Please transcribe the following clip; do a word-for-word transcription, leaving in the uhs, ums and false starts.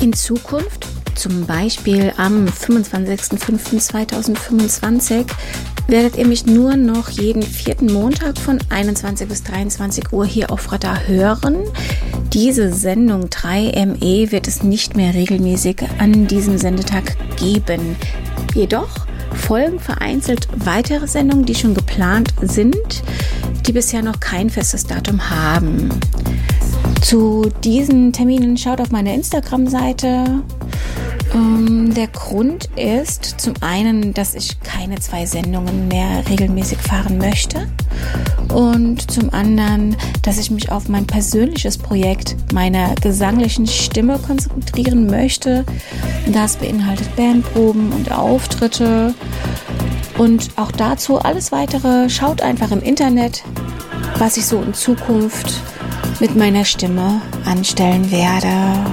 In Zukunft, zum Beispiel am fünfundzwanzigsten fünften zweitausendfünfundzwanzig, werdet ihr mich nur noch jeden vierten Montag von einundzwanzig bis dreiundzwanzig Uhr hier auf Radar hören. Diese Sendung drei M E wird es nicht mehr regelmäßig an diesem Sendetag geben. Jedoch folgen vereinzelt weitere Sendungen, die schon geplant sind, die bisher noch kein festes Datum haben. Zu diesen Terminen schaut auf meine Instagram-Seite. Ähm, der Grund ist zum einen, dass ich keine zwei Sendungen mehr regelmäßig fahren möchte und zum anderen, dass ich mich auf mein persönliches Projekt meiner gesanglichen Stimme konzentrieren möchte. Das beinhaltet Bandproben und Auftritte und auch dazu alles weitere. Schaut einfach im Internet, was ich so in Zukunft mit meiner Stimme anstellen werde.